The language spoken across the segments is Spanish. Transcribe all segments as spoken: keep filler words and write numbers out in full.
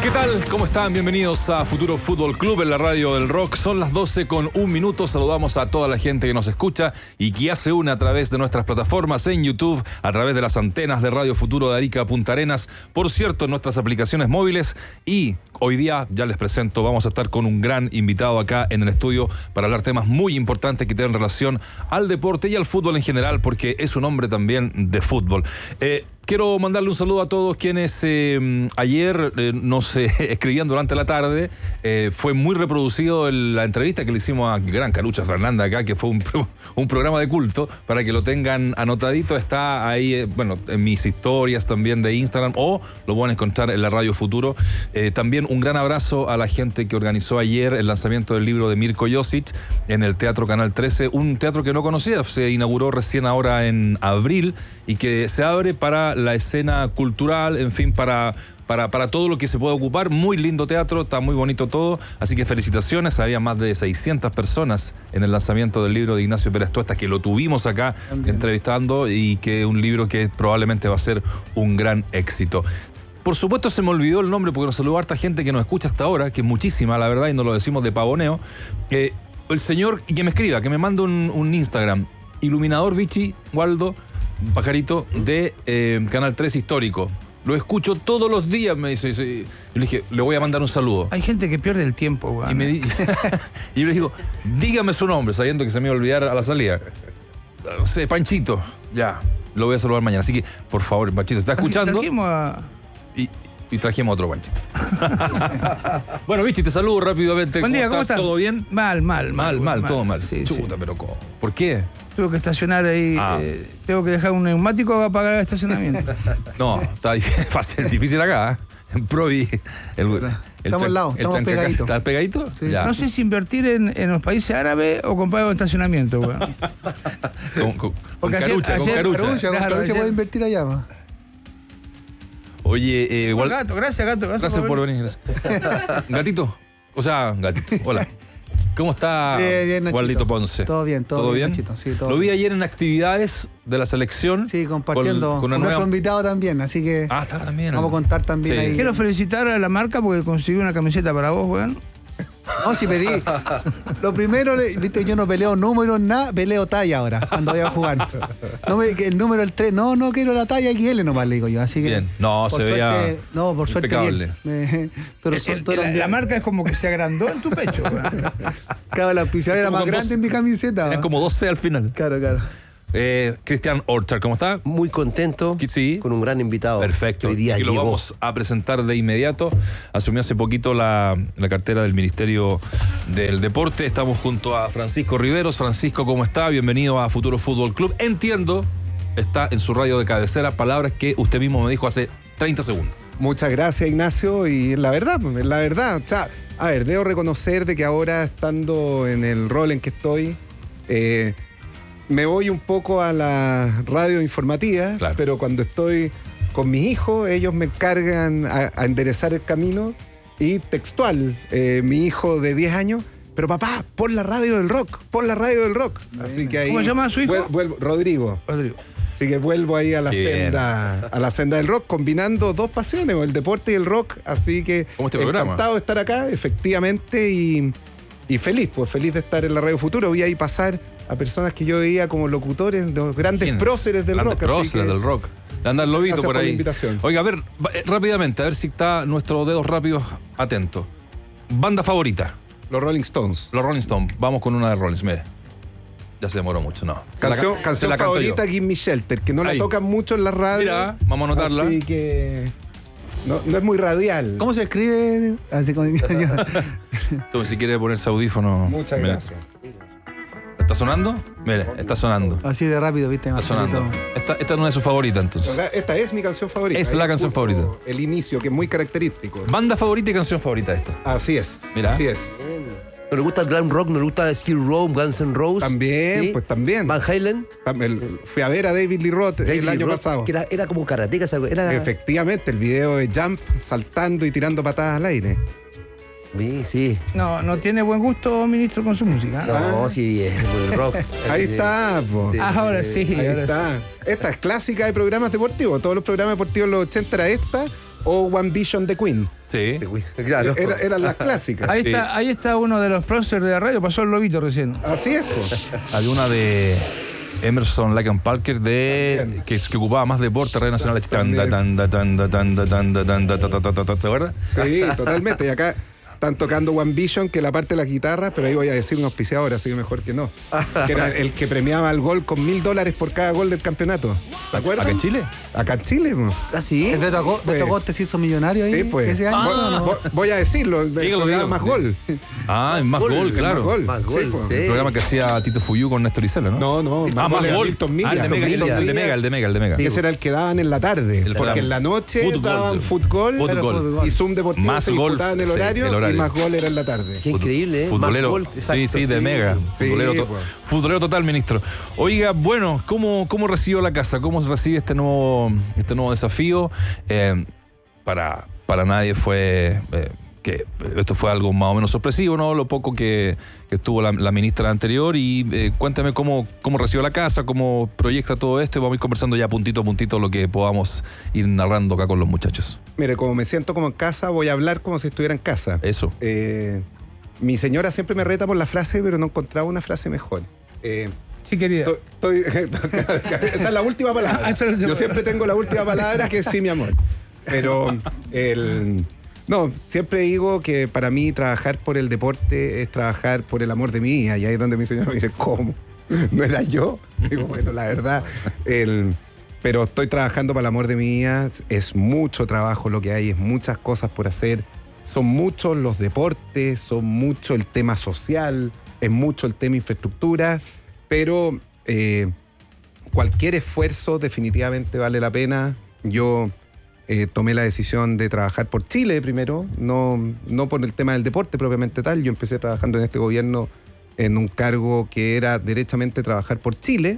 ¿Qué tal? ¿Cómo están? Bienvenidos a Futuro Fútbol Club en la radio del rock. Son las doce con un minuto. Saludamos a toda la gente que nos escucha y que ya se une a través de nuestras plataformas en YouTube, a través de las antenas de Radio Futuro de Arica Punta Arenas. Por cierto, en nuestras aplicaciones móviles. Y hoy día, ya les presento, vamos a estar con un gran invitado acá en el estudio para hablar temas muy importantes que tienen relación al deporte y al fútbol en general, porque es un hombre también de fútbol. Eh, Quiero mandarle un saludo a todos quienes eh, ayer eh, nos eh, escribían durante la tarde. Eh, fue muy reproducido el, la entrevista que le hicimos a gran Calucha Fernanda acá, que fue un, un programa de culto, para que lo tengan anotadito. Está ahí, eh, bueno, en mis historias también de Instagram, o lo pueden encontrar en la Radio Futuro. Eh, también un gran abrazo a la gente que organizó ayer el lanzamiento del libro de Mirko Josic en el Teatro Canal trece, un teatro que no conocía, se inauguró recién ahora en abril y que se abre para la escena cultural, en fin, para, para, para todo lo que se puede ocupar. Muy lindo teatro, está muy bonito todo, así que felicitaciones. Había más de seiscientas personas en el lanzamiento del libro de Ignacio Pérez Tuesta, que lo tuvimos acá También. entrevistando, y que es un libro que probablemente va a ser un gran éxito. Por supuesto, se me olvidó el nombre porque nos saludó harta gente que nos escucha hasta ahora, que es muchísima, la verdad, y nos lo decimos de pavoneo. Eh, el señor, que me escriba, que me mande un, un Instagram, Iluminador Vichy Waldo Pajarito de eh, Canal tres Histórico. Lo escucho todos los días, me dice. dice yo le dije, le voy a mandar un saludo. Hay gente que pierde el tiempo, güey. Y, me di, y yo le digo, dígame su nombre, sabiendo que se me iba a olvidar a la salida. No sé, Panchito. Ya, lo voy a saludar mañana. Así que, por favor, Panchito, ¿está escuchando? Trajimos a... Y, y trajimos a otro Panchito. Bueno, Vichy, te saludo rápidamente. Buen día, ¿cómo estás? ¿Todo bien? Mal, mal. Mal, mal, mal, mal todo mal. Sí, Chuta, sí. pero ¿cómo? ¿Por qué? Tengo que estacionar ahí, Ah. eh, tengo que dejar un neumático para pagar el estacionamiento. No, está difícil, fácil, difícil acá, ¿eh? En Provi. El, el estamos chan- al lado, el estamos chancacá- pegaditos. ¿Está pegadito? Sí. Ya. No sé si invertir en, en los países árabes o comprar un estacionamiento, güey. Con, con, con Porque ayer- carucha, con ayer- carucha. Carucha, con Claro, Carucha ayer- puede invertir allá, va. Oye, eh, igual, Gato, gracias, gato, gracias, gracias por venir. Gracias. Gatito, o sea, gatito, hola. ¿Cómo está Bien, bien, Nachito. Waldito Ponce? Todo bien, todo bien, Nachito, sí, todo Lo vi bien. ayer en actividades de la selección. Sí, compartiendo con, con, con una nuestro nueva... invitado también, así que Ah, está también. vamos a contar también Sí. ahí. Quiero felicitar a la marca porque consiguió una camiseta para vos, güey. No, si pedí. Lo primero, le- viste, yo no peleo números, nada, peleo talla ahora, cuando voy a jugar. No me, que el número el tres, no, no quiero la talla X L nomás, le digo yo. Así que. Bien. No, por se suerte, veía No, por suerte impecable. bien. Me- pero El- son el- todos la, bien. la marca es como que se agrandó en tu pecho, güey. Claro, la auspiciadora era Como más con grande dos- en mi camiseta. Eran va. como doce al final. Claro, claro. Eh, Cristian Orchard, ¿cómo está? Muy contento, Sí. con un gran invitado. Perfecto. que Hoy día Aquí lo llegó. vamos a presentar de inmediato. Asumió hace poquito la, la cartera del Ministerio del Deporte. Estamos junto a Francisco Riveros. Francisco, ¿cómo está? Bienvenido a Futuro Fútbol Club. Entiendo, está en su radio de cabecera, palabras que usted mismo me dijo hace treinta segundos. Muchas gracias, Ignacio, y la verdad, pues, la verdad, o sea, a ver, debo reconocer de que ahora, estando en el rol en que estoy, eh, me voy un poco a la radio informativa, Claro. pero cuando estoy con mis hijos, ellos me encargan a, a enderezar el camino, y textual, eh, mi hijo de diez años, pero papá, pon la radio del rock, pon la radio del rock. Así que ahí ¿Cómo se llama su hijo? vuel- vuelvo- Rodrigo. Rodrigo. Así que vuelvo ahí a la Qué bien. senda, a la senda del rock, combinando dos pasiones, el deporte y el rock. Así que Como este programa. encantado de estar acá, efectivamente, y, y feliz, pues feliz de estar en la Radio Futuro. Voy a ir pasar a personas que yo veía como locutores, de los grandes ¿Quiénes? próceres del Grandes rock. así próceres que- del rock. Anda el lobito Gracias por por ahí. la invitación. Oiga, a ver, va- eh, rápidamente, a ver si está nuestros dedos rápidos atentos. Banda favorita, Los Rolling Stones. los Rolling Stones. Vamos con una de Rolling, mire. Ya se demoró mucho, no. Se la Canción, ca- se canción la canto yo. favorita, Give Me Shelter, que no Ahí. la tocan mucho en la radio. Mira, vamos a anotarla. Así que no, no es muy radial. ¿Cómo se escribe? Así como- Tú, si quiere ponerse audífono. Muchas mire. gracias. ¿Está sonando? Mire, está sonando. Así de rápido, ¿viste? Está sonando. Marcelito? Esta, esta no es su favorita, entonces. O sea, esta es mi canción favorita. Es la Ahí canción escucho favorita. El inicio, que es muy característico. Banda favorita y canción favorita esta. Así es. Mira. Así es. Nos gusta el glam rock, nos gusta Skid Row, Guns N' Roses. También, ¿sí? pues también. Van Halen. También, Fui a ver a David Lee Roth David el Lee año Roth, pasado. Que era, era como karateca, ¿sabes? Era... Efectivamente, el video de Jump saltando y tirando patadas al aire. Sí, sí. No, no tiene buen gusto, ministro, con su música. No, sí, es el rock. Ahí está, po. Sí. Ah, ahora sí. Ahí ahora está. Esta es clásica de programas deportivos. Todos los programas deportivos de los ochenta era esta o One Vision de Queen. Sí. Claro. Era- eran las clásicas. Ahí Sí. está, ahí está uno de los próceres de la radio, pasó el lobito recién. Así es, pues. Había una de Emerson Lake and Parker de También. que, que ocupaba más deporte, Radio Nacional. También. Tanda, tanda, tanda, tanda, tanda, tanda, tanda, tanda, ¿te acuerdas? Sí, totalmente. Y acá están tocando One Vision, que es la parte de la guitarra, pero ahí voy a decir un auspiciador, así que mejor que no. Que era el que premiaba el gol con mil dólares por cada gol del campeonato. ¿Te acuerdas? ¿Acá en Chile? Acá en Chile, pues. ¿Ah, sí? El Beto Aco- Pues- Beto Acosta se hizo millonario ahí Sí, pues. ese año. Ah. ¿no? Vo- Voy a decirlo, el Dígalo, programa dígalo. más gol. Ah, en más gol, gol, el claro. Más gol. Más gol, Sí, pues. sí. El programa que hacía Tito Fuyú con Néstor Isela, ¿no? No, no, Ah, más era gol. Milton Milla. Ah, el de Mega, el, Milton el de Milla. Mega, el de Mega, el de Mega. Ese era el que daban en la tarde. El porque programa. en la noche Fútbol, daban sí. fútbol, Fútbol. y Zoom Deportivo Más se gol, disputaban el sí, horario, el horario. y más gol era en la tarde. Qué increíble, ¿eh? Futbolero. Más gol, Sí, exacto, sí, de Mega. Sí, Futbolero, to- pues. futbolero total, ministro. Oiga, bueno, ¿cómo, cómo recibió la casa? ¿Cómo recibe este nuevo, este nuevo desafío? Eh, para, para nadie fue... eh, que esto fue algo más o menos sorpresivo, ¿no? Lo poco que, que estuvo la, la ministra anterior. Y eh, cuéntame cómo, cómo recibió la casa, cómo proyecta todo esto. Y vamos a ir conversando ya puntito a puntito lo que podamos ir narrando acá con los muchachos. Mire, como me siento como en casa, voy a hablar como si estuviera en casa. Eso. Eh, mi señora siempre me reta por la frase, pero no encontraba una frase mejor. Eh, Sí, querida. to- estoy- esa es la última palabra. Ah, esa es la última Yo siempre tengo la última palabra, que es sí, mi amor. Pero el... No, siempre digo que para mí trabajar por el deporte es trabajar por el amor de mi hija. Y ahí es donde mi señora me dice, ¿cómo? ¿No era yo? Digo, bueno, la verdad. El, pero estoy trabajando para el amor de mi hija. Es mucho trabajo lo que hay, es muchas cosas por hacer. Son muchos los deportes, son mucho el tema social, es mucho el tema infraestructura. Pero eh, cualquier esfuerzo definitivamente vale la pena. Yo... Eh, tomé la decisión de trabajar por Chile primero, no, no por el tema del deporte propiamente tal. Yo empecé trabajando en este gobierno en un cargo que era derechamente trabajar por Chile,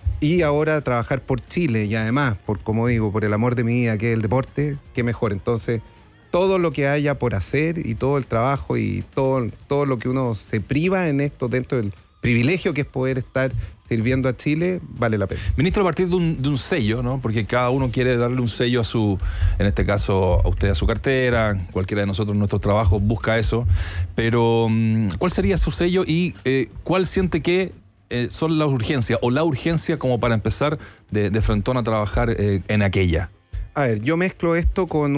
y ahora trabajar por Chile y además, por como digo, por el amor de mi vida, que es el deporte, qué mejor. Entonces, todo lo que haya por hacer y todo el trabajo y todo, todo lo que uno se priva en esto dentro del privilegio que es poder estar sirviendo a Chile, vale la pena. Ministro, a partir de un, de un sello, ¿no? Porque cada uno quiere darle un sello a su, en este caso, a usted a su cartera, cualquiera de nosotros en nuestros trabajos busca eso, pero ¿cuál sería su sello y eh, cuál siente que eh, son las urgencias o la urgencia como para empezar de, de frentón a trabajar eh, en aquella? A ver, yo mezclo esto con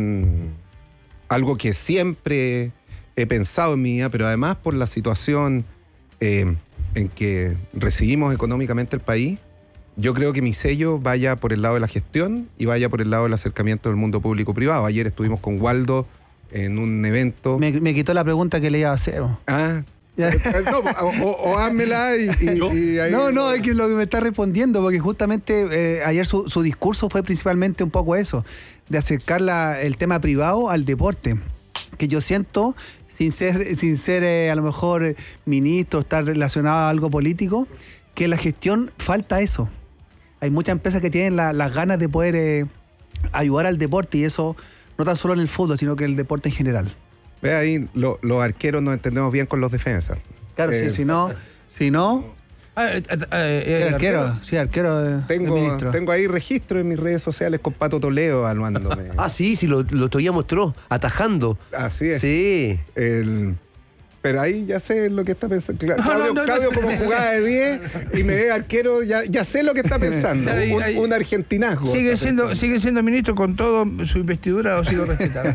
un algo que siempre he pensado en mi vida, pero además por la situación eh, en que recibimos económicamente el país, yo creo que mi sello vaya por el lado de la gestión y vaya por el lado del acercamiento del mundo público-privado. Ayer estuvimos con Waldo en un evento. Me, me quitó la pregunta que le iba a hacer. ¿no? Ah, no, o, o, o házmela y, y, y ahí... No, no, es que lo que me está respondiendo, porque justamente eh, ayer su, su discurso fue principalmente un poco eso, de acercar la, el tema privado al deporte, que yo siento, sin ser, sin ser eh, a lo mejor eh, ministro, estar relacionado a algo político, que en la gestión falta eso. Hay muchas empresas que tienen la, las ganas de poder eh, ayudar al deporte, y eso no tan solo en el fútbol, sino que en el deporte en general. Ve ahí, lo, los arqueros nos entendemos bien con los defensas. Claro, Eh, sí, si no, si no, Ah, eh, eh, eh, el arquero, sí, arquero de, Tengo, del ministro. tengo ahí registro en mis redes sociales con Pato Toledo evaluándome. Ah, sí, sí, lo, lo todavía mostró, atajando. Así es. Sí. El- pero ahí ya sé lo que está pensando. Cla- Claudio, no, no, Claudio no. como jugada de diez y me ve arquero, ya, ya sé lo que está pensando. Ahí, un, ahí. un argentinazgo. Sigue está siendo, pensando. sigue siendo ministro con todo su investidura, o sigo respetando.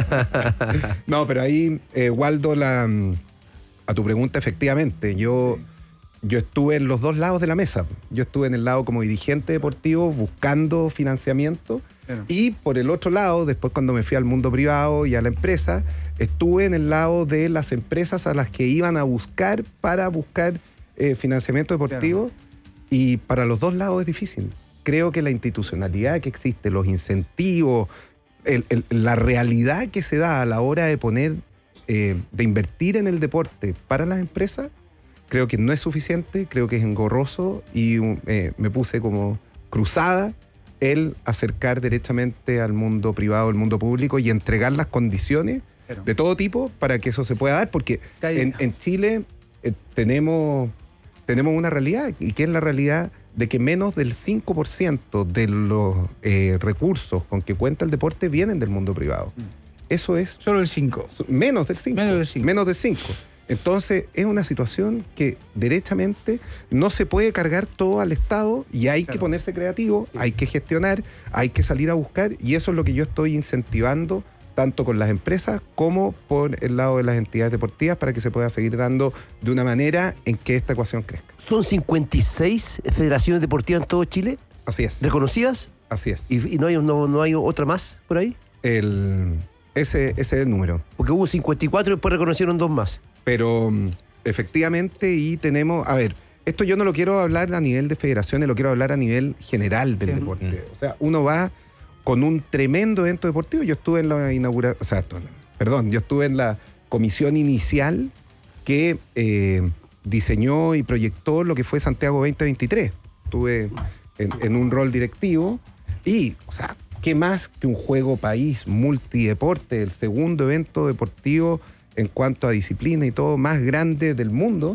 No, pero ahí, eh, Waldo, la, a tu pregunta, efectivamente, yo, yo estuve en los dos lados de la mesa. Yo estuve en el lado como dirigente deportivo buscando financiamiento. Claro. Y por el otro lado, después cuando me fui al mundo privado y a la empresa, estuve en el lado de las empresas a las que iban a buscar para buscar eh, financiamiento deportivo. Y para los dos lados es difícil. Creo que la institucionalidad que existe, los incentivos, el- el- la realidad que se da a la hora de poner, eh, de invertir en el deporte para las empresas, creo que no es suficiente, creo que es engorroso, y eh, me puse como cruzada el acercar derechamente al mundo privado, al mundo público, y entregar las condiciones Claro. de todo tipo para que eso se pueda dar, porque Hay- en, en Chile eh, tenemos, tenemos una realidad, y que es la realidad de que menos del cinco por ciento de los eh, recursos con que cuenta el deporte vienen del mundo privado. Eso es Solo el cinco. menos del cinco. Menos del cinco. Menos del cinco. Entonces, es una situación que derechamente no se puede cargar todo al Estado y hay claro. que ponerse creativo, sí. hay que gestionar, hay que salir a buscar, y eso es lo que yo estoy incentivando tanto con las empresas como por el lado de las entidades deportivas para que se pueda seguir dando de una manera en que esta ecuación crezca. ¿Son cincuenta y seis federaciones deportivas en todo Chile? Así es. ¿Reconocidas? Así es. ¿Y, y no, hay, no, no hay otra más por ahí? El, ese, ese es el número. Porque hubo cincuenta y cuatro y después reconocieron dos más. Pero efectivamente, y tenemos, a ver, esto yo no lo quiero hablar a nivel de federaciones, lo quiero hablar a nivel general del sí. deporte. O sea, uno va con un tremendo evento deportivo. Yo estuve en la inauguración, o sea, perdón, yo estuve en la comisión inicial que eh, diseñó y proyectó lo que fue Santiago veinte veintitrés. Estuve en, en un rol directivo y, o sea, ¿qué más que un juego país multideporte, el segundo evento deportivo en cuanto a disciplina y todo más grande del mundo?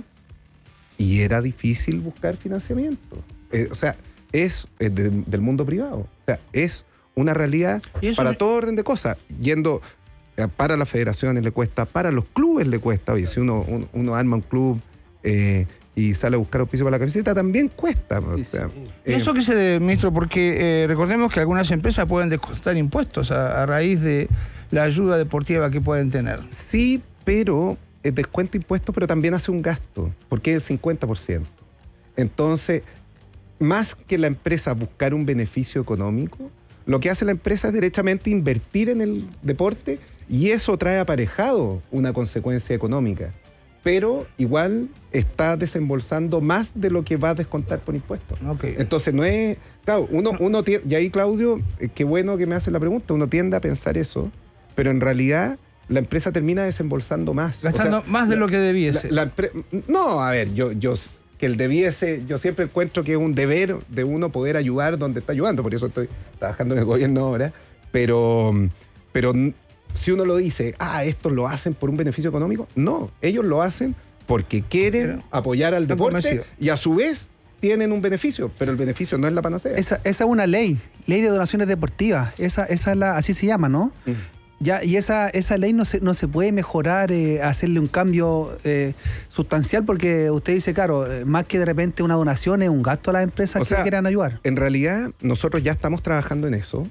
Y era difícil buscar financiamiento. Eh, o sea, es eh, de, del mundo privado. O sea, es una realidad para me... todo orden de cosas. Yendo eh, para las federaciones le cuesta, para los clubes le cuesta. Oye, si uno, uno, uno arma un club eh, y sale a buscar auspicio para la camiseta, también cuesta. O sea, sí. ¿Y eso qué se debe, ministro? Porque eh, recordemos que algunas empresas pueden descontar impuestos a, a raíz de la ayuda deportiva que pueden tener. Sí, pero eh, descuenta impuestos, pero también hace un gasto, porque es el cincuenta por ciento. Entonces, más que la empresa buscar un beneficio económico, lo que hace la empresa es derechamente invertir en el deporte y eso trae aparejado una consecuencia económica. Pero igual está desembolsando más de lo que va a descontar por impuestos. Okay. Entonces no es... Claro, uno, uno tiende, y ahí Claudio, eh, qué bueno que me hace la pregunta, uno tiende a pensar eso, pero en realidad la empresa termina desembolsando más. Gastando o sea, más de la, lo que debiese. La, la empre- no, a ver, yo, yo que el debiese, yo siempre encuentro que es un deber de uno poder ayudar donde está ayudando, por eso estoy trabajando en el gobierno ahora, pero... pero si uno lo dice, ah, esto lo hacen por un beneficio económico, no, ellos lo hacen porque quieren apoyar al deporte y a su vez tienen un beneficio, pero el beneficio no es la panacea. Esa, esa es una ley, ley de donaciones deportivas, esa, esa es la, así se llama, ¿no? Mm. Ya, y esa, esa ley no se, no se puede mejorar, eh, hacerle un cambio eh, sustancial, porque usted dice, claro, eh, más que de repente una donación es un gasto a las empresas o que sea, quieran ayudar. En realidad, nosotros ya estamos trabajando en eso.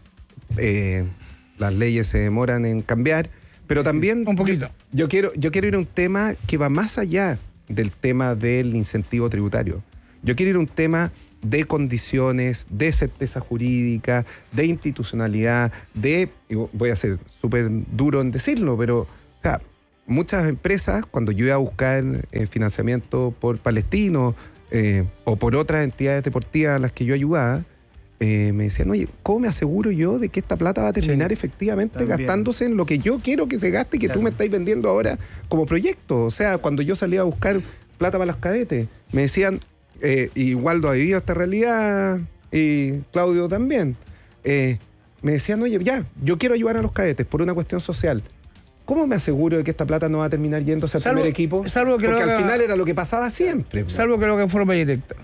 Eh, Las leyes se demoran en cambiar, pero también un poquito. Yo, yo quiero yo quiero ir a un tema que va más allá del tema del incentivo tributario. Yo quiero ir a un tema de condiciones, de certeza jurídica, de institucionalidad, de, y voy a ser súper duro en decirlo, pero o sea, muchas empresas, cuando yo iba a buscar eh, financiamiento por Palestino eh, o por otras entidades deportivas a las que yo ayudaba, Eh, me decían, oye, ¿cómo me aseguro yo de que esta plata va a terminar sí, efectivamente también gastándose en lo que yo quiero que se gaste y que claro. tú me estás vendiendo ahora como proyecto? O sea, cuando yo salía a buscar plata para los cadetes, me decían, eh, y Waldo ha vivido esta realidad, y Claudio también, eh, me decían, oye, ya, yo quiero ayudar a los cadetes por una cuestión social. ¿Cómo me aseguro de que esta plata no va a terminar yéndose al salvo, primer equipo? Salvo que Porque al haga, final era lo que pasaba siempre. Salvo que lo haga en forma directa.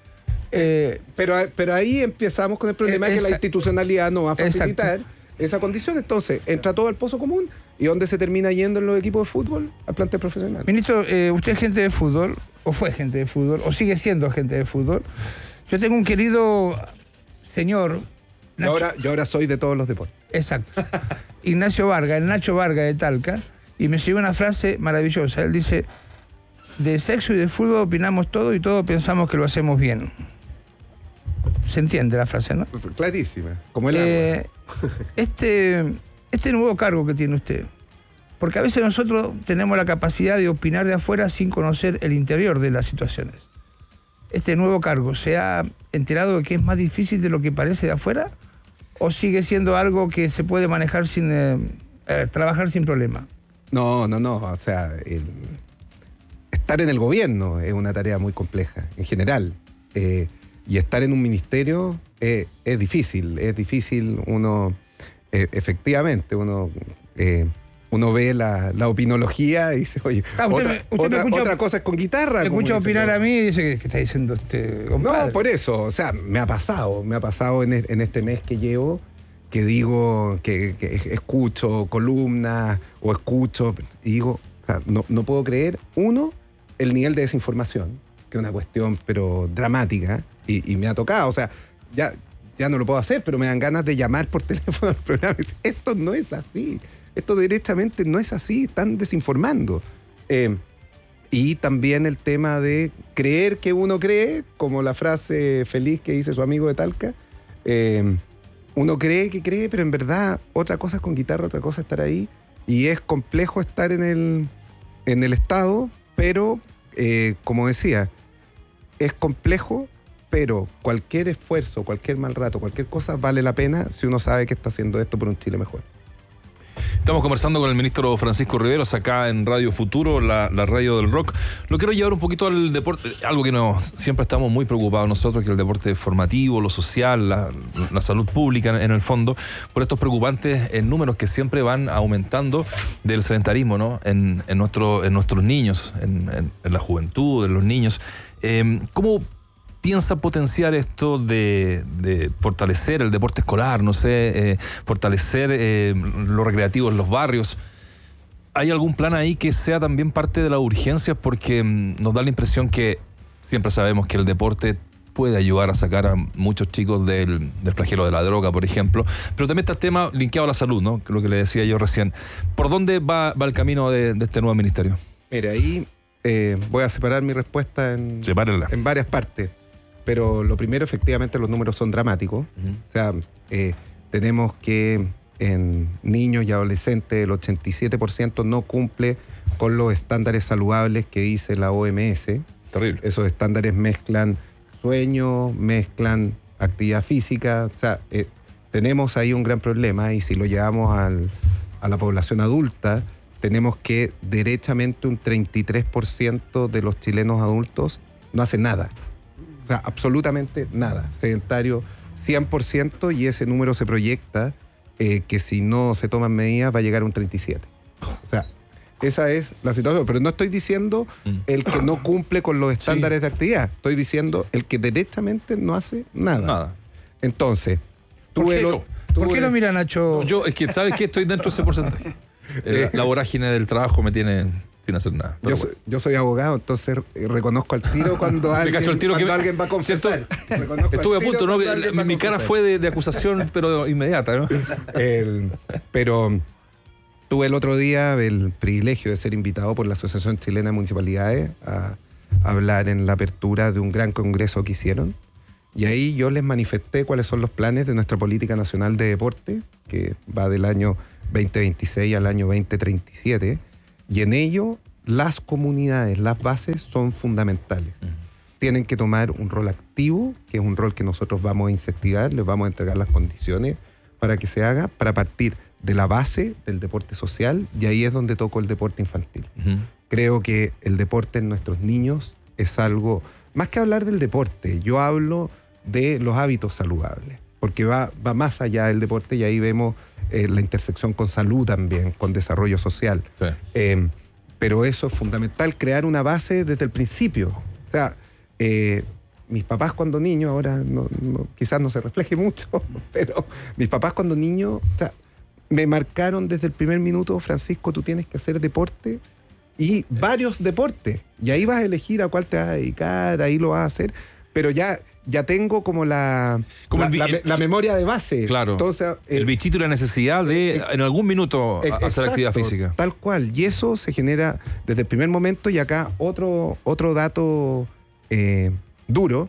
Eh, pero, pero ahí empezamos con el problema de que la institucionalidad no va a facilitar exacto. esa condición. Entonces, entra todo al pozo común y ¿dónde se termina yendo en los equipos de fútbol? Al plantel profesional. Ministro, eh, usted es gente de fútbol, o fue gente de fútbol, o sigue siendo gente de fútbol. Yo tengo un querido señor... Yo ahora, yo ahora soy de todos los deportes. Exacto. Ignacio Vargas, el Nacho Vargas de Talca, y me sirvió una frase maravillosa. Él dice, de sexo y de fútbol opinamos todo y todos pensamos que lo hacemos bien. Se entiende la frase, ¿no? Clarísima, como el eh, agua. Este, este nuevo cargo que tiene usted, porque a veces nosotros tenemos la capacidad de opinar de afuera sin conocer el interior de las situaciones. ¿Este nuevo cargo se ha enterado de que es más difícil de lo que parece de afuera? ¿O sigue siendo algo que se puede manejar sin... Eh, eh, trabajar sin problema? No, no, no. O sea, el, estar en el gobierno es una tarea muy compleja, en general. Eh, Y estar en un ministerio eh, es difícil, es difícil, uno, eh, efectivamente, uno eh, uno ve la, la opinología y dice, oye, ah, usted otra, me, usted otra, me escucha, otra cosa es con guitarra. Me escucha opinar a mí y dice, ¿qué está diciendo este compadre? No, por eso, o sea, me ha pasado, me ha pasado en, en este mes que llevo, que digo, que, que escucho columnas o escucho, y digo, o sea, no, no puedo creer, uno, el nivel de desinformación, que es una cuestión pero dramática, y, y me ha tocado, o sea, ya, ya no lo puedo hacer, pero me dan ganas de llamar por teléfono al programa y decir, esto no es así, esto derechamente no es así, están desinformando. Eh, y también el tema de creer que uno cree, como la frase feliz que dice su amigo de Talca, eh, uno cree que cree, pero en verdad otra cosa es con guitarra, otra cosa es estar ahí, y es complejo estar en el, en el estado, pero eh, como decía, es complejo, pero cualquier esfuerzo, cualquier mal rato, cualquier cosa vale la pena si uno sabe que está haciendo esto por un Chile mejor. Estamos conversando con el ministro Francisco Riveros acá en Radio Futuro, la, la radio del rock. Lo quiero llevar un poquito al deporte, algo que nos, siempre estamos muy preocupados nosotros, que es el deporte formativo, lo social, la, la salud pública en, en el fondo, por estos preocupantes eh, números que siempre van aumentando del sedentarismo, ¿no? En, en, nuestro, en nuestros niños, en, en, en la juventud, en los niños. Eh, ¿Cómo piensa potenciar esto de, de fortalecer el deporte escolar, no sé, eh, fortalecer eh, lo recreativo en los barrios? ¿Hay algún plan ahí que sea también parte de las urgencias? Porque mm, nos da la impresión que siempre sabemos que el deporte puede ayudar a sacar a muchos chicos del, del flagelo de la droga, por ejemplo, pero también está el tema linkeado a la salud, ¿no? Lo que le decía yo recién. ¿Por dónde va, va el camino de, de este nuevo ministerio? Mira, ahí eh, voy a separar mi respuesta en, en varias partes. Pero lo primero, efectivamente, los números son dramáticos. Uh-huh. O sea, eh, tenemos que en niños y adolescentes el ochenta y siete por ciento no cumple con los estándares saludables que dice la O M S. Terrible. Esos estándares mezclan sueño, mezclan actividad física. O sea, eh, tenemos ahí un gran problema, y si lo llevamos al, a la población adulta, tenemos que derechamente un treinta y tres por ciento de los chilenos adultos no hace nada. O sea, absolutamente nada. Sedentario cien por ciento, y ese número se proyecta eh, que si no se toman medidas va a llegar a un treinta y siete. O sea, esa es la situación. Pero no estoy diciendo el que no cumple con los estándares sí. de actividad. Estoy diciendo el que derechamente no hace nada. Nada. Entonces, tú ¿Por, qué, lo, ¿por qué lo mira, Nacho? Yo, es que, ¿sabes qué? Estoy dentro de ese porcentaje. La, la vorágine del trabajo me tiene sin hacer nada. Yo, bueno. soy, yo soy abogado, entonces reconozco al tiro cuando, alguien, el tiro cuando que, alguien va a confesar. Estuve a punto, ¿no? Mi, mi cara fue de, de acusación, pero inmediata, ¿no? El, pero tuve el otro día el privilegio de ser invitado por la Asociación Chilena de Municipalidades a, a hablar en la apertura de un gran congreso que hicieron. Y ahí yo les manifesté cuáles son los planes de nuestra política nacional de deporte, que va del año veinte veintiséis al año veinte treinta y siete. Y en ello, las comunidades, las bases son fundamentales. Uh-huh. Tienen que tomar un rol activo, que es un rol que nosotros vamos a incentivar, les vamos a entregar las condiciones para que se haga, para partir de la base del deporte social, y ahí es donde toco el deporte infantil. Uh-huh. Creo que el deporte en nuestros niños es algo, más que hablar del deporte, yo hablo de los hábitos saludables, porque va, va más allá del deporte, y ahí vemos Eh, la intersección con salud también, con desarrollo social. Sí. Eh, pero eso es fundamental, crear una base desde el principio. O sea, eh, mis papás cuando niños, ahora no, no, quizás no se refleje mucho, pero mis papás cuando niños, o sea, me marcaron desde el primer minuto: Francisco, tú tienes que hacer deporte, y varios deportes. Y ahí vas a elegir a cuál te vas a dedicar, ahí lo vas a hacer. Pero ya... ya tengo como la, como la, el, la, el, la memoria de base. Claro. Entonces, el, el bichito y la necesidad de eh, en algún minuto eh, hacer exacto, actividad física. Tal cual. Y eso se genera desde el primer momento. Y acá otro, otro dato eh, duro.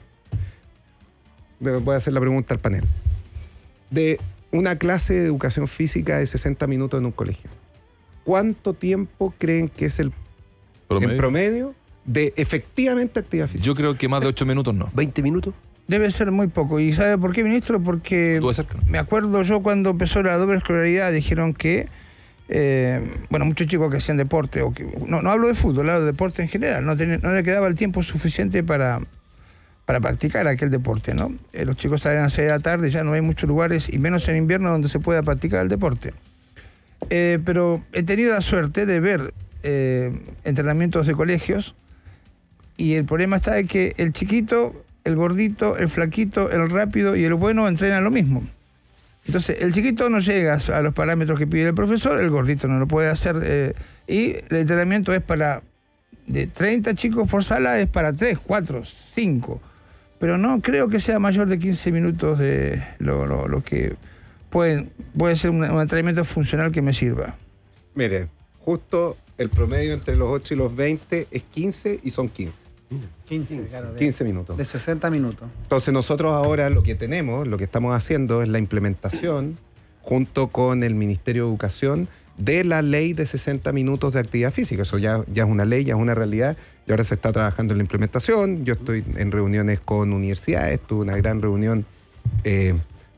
Voy a hacer la pregunta al panel. De una clase de educación física de sesenta minutos en un colegio, ¿cuánto tiempo creen que es el promedio, en promedio de efectivamente actividad física? Yo creo que más de ocho minutos no. ¿veinte minutos? Debe ser muy poco. ¿Y sabe por qué, ministro? Porque me acuerdo yo cuando empezó la doble escolaridad, dijeron que, eh, bueno, muchos chicos que hacían deporte, o que, no, no hablo de fútbol, hablo de deporte en general, no, ten, no le quedaba el tiempo suficiente para, para practicar aquel deporte, ¿no? Eh, los chicos salen a las seis de la tarde, ya no hay muchos lugares, y menos en invierno, donde se pueda practicar el deporte. Eh, pero he tenido la suerte de ver eh, entrenamientos de colegios, y el problema está en que el chiquito, el gordito, el flaquito, el rápido y el bueno entrenan lo mismo. Entonces, el chiquito no llega a los parámetros que pide el profesor, el gordito no lo puede hacer. Eh, y el entrenamiento es para, de treinta chicos por sala, es para tres, cuatro, cinco. Pero no creo que sea mayor de quince minutos de lo, lo, lo que puede, puede ser un, un entrenamiento funcional que me sirva. Mire, justo el promedio entre los ocho y los veinte es quince y son quince. quince, claro, de, quince minutos. De sesenta minutos. Entonces nosotros ahora lo que tenemos, lo que estamos haciendo es la implementación junto con el Ministerio de Educación de la ley de sesenta minutos de actividad física. Eso ya, ya es una ley, ya es una realidad y ahora se está trabajando en la implementación. Yo estoy en reuniones con universidades, tuve una gran reunión eh,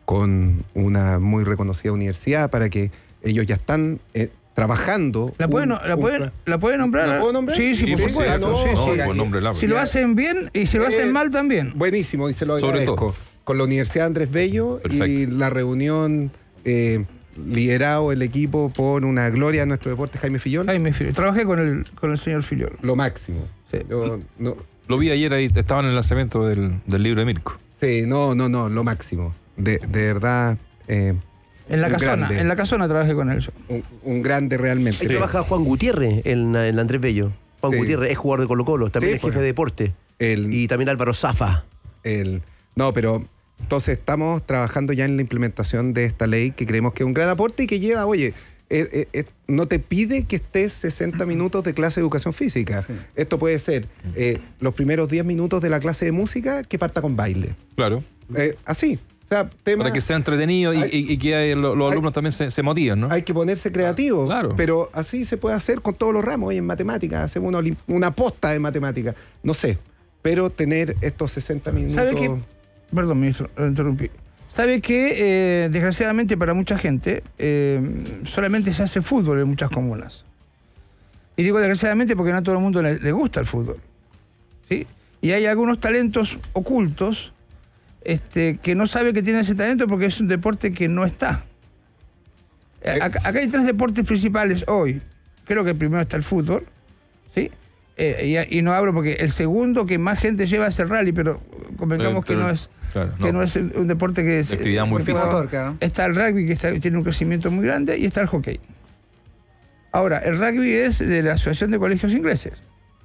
con una muy reconocida universidad para que ellos ya están... Eh, trabajando. ¿La puede, un, no, la, un, puede, ¿La puede nombrar? ¿La puedo nombrar? Sí, sí, Sí, por sí, supuesto. sí, Sí, no, sí, no, sí. buen nombre, la Si lo verdad. hacen bien y si lo hacen Eh, mal también. Buenísimo, y se lo Sobre agradezco. Con la Universidad Andrés Bello y Perfecto. la reunión eh, liderado el equipo por una gloria de nuestro deporte, Jaime Fillol. Jaime Filiol. Trabajé con el, con el señor Filiol. Lo máximo. Sí. Yo, no, Lo vi ayer ahí, estaba en el lanzamiento del, del libro de Mirko. sí, no, no, no, lo máximo. De, de verdad, eh, En la Un casona, grande. en la casona trabajé con él. yo. un, un grande realmente. Ahí trabaja Juan Gutiérrez en, en Andrés Bello. Juan Sí. Gutiérrez es jugador de Colo-Colo, también Sí, es jefe bueno. de deporte. El, Y también Álvaro Zafa. el, no, pero entonces estamos trabajando ya en la implementación de esta ley que creemos que es un gran aporte y que lleva, oye, eh, eh, eh, no te pide que estés sesenta minutos de clase de educación física. Sí. Esto puede ser eh, los primeros diez minutos de la clase de música que parta con baile. Claro. Eh, así. O sea, tema, Para que sea entretenido y, Hay- y- y que hay- lo- los hay- alumnos también se, se motiven, ¿no? hay que ponerse creativo. Claro. Pero así se puede hacer con todos los ramos. Hoy en matemáticas hacemos una, olim- una posta de matemáticas. No sé. Pero tener estos sesenta minutos. ¿Sabe qué? Perdón, ministro, lo interrumpí. ¿Sabe que eh, desgraciadamente para mucha gente eh, solamente se hace fútbol en muchas comunas? Y digo desgraciadamente porque no a todo el mundo le, le gusta el fútbol. ¿Sí? Y hay algunos talentos ocultos este, que no sabe que tiene ese talento porque es un deporte que no está. Eh. Acá, acá hay tres deportes principales hoy. Creo que el primero está el fútbol, ¿sí? Eh, y, y no hablo porque el segundo que más gente lleva es el rally, pero convengamos Pero- que no pero- es claro, que no. no es un deporte que es De actividad muy eh, física. Motor, claro. Está el rugby que está- tiene un crecimiento muy grande y está el hockey. Ahora, el rugby es de la Asociación de Colegios Ingleses.